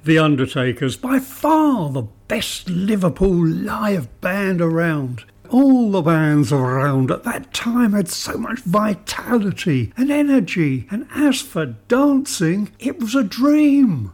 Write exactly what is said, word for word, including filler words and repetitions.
The Undertakers, by far the best Liverpool live band around. All the bands around at that time had so much vitality and energy, and as for dancing, it was a dream.